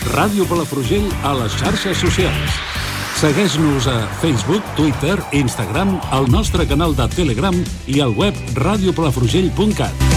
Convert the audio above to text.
Ràdio Palafrugell a les xarxes socials. Segueix-nos a Facebook, Twitter, Instagram, al nostre canal de Telegram i al web radiopalafrugell.cat.